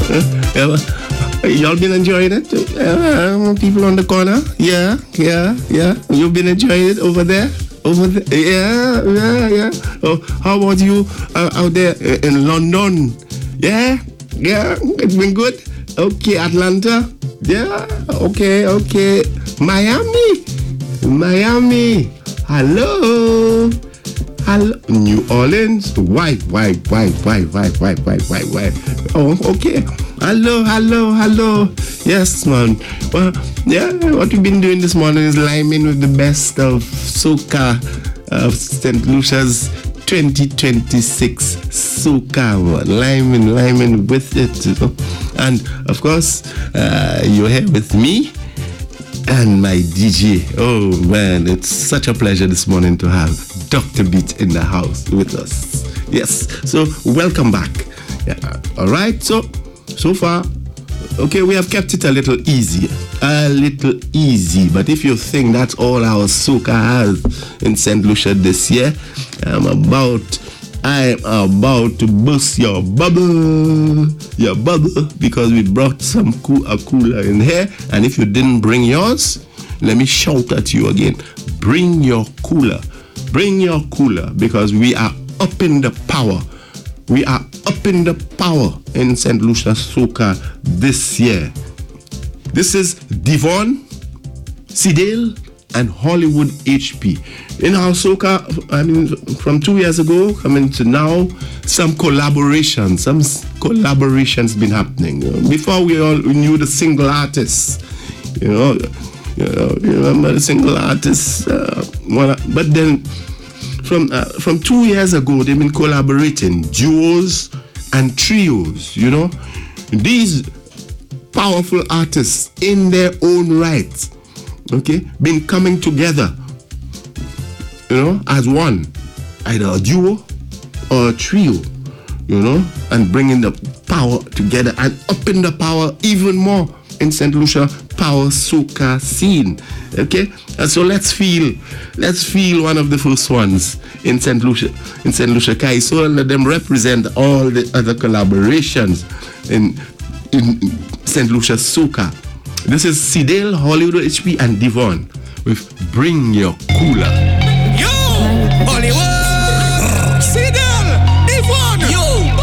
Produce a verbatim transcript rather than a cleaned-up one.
Uh, y'all been enjoying it? Uh, people on the corner? Yeah, yeah, yeah. You've been enjoying it over there? Over there? Yeah, yeah, yeah. Oh, how about you uh, out there in London? Yeah, yeah. It's been good. Okay, Atlanta. Yeah, okay, okay. Miami. Miami. Hello. Hello. New Orleans. Why, why, why, why, why, why, why, why, why? Oh, okay. Hello, hello, hello. Yes, man. Well, yeah, what we've been doing this morning is liming with the best of soca of Saint Lucia's twenty twenty-six soca. Liming, liming with it, you know. And of course, uh, you're here with me and my D J. Oh man, it's such a pleasure this morning to have Doctor Beat in the house with us. Yes, so welcome back. Yeah. All right, so so far, okay, we have kept it a little easier, a little easy. But if you think that's all our soca has in Saint Lucia this year, I'm about, I'm about to bust your bubble, your bubble, because we brought some cool, a cooler in here. And if you didn't bring yours, let me shout at you again. Bring your cooler, bring your cooler, because we are up in the power. We are up in the power in Saint Lucia soca this year. This is Devon, Sidale, and Hollywood H P. In our soca, I mean, from two years ago coming to now, some collaborations, some collaborations been happening. Before we all knew the single artists, you know, you, know, you remember the single artists, uh, but then From uh, from two years ago, they've been collaborating, duos and trios, you know. These powerful artists in their own right, okay, been coming together, you know, as one, either a duo or a trio, you know, and bringing the power together and upping the power even more in Saint Lucia power soca scene. Okay, and so let's feel, let's feel one of the first ones in Saint Lucia, in Saint Lucia Kai. So let them represent all the other collaborations in in Saint Lucia soca. This is Sidale, Hollywood H P, and Devon with Bring Your Cooler.